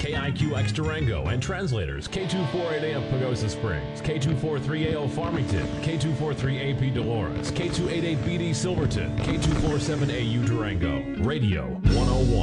KIQX Durango and translators K248A of Pagosa Springs, K243A of Farmington, K243AP Dolores, K288BD Silverton, K247AU Durango. Radio 101.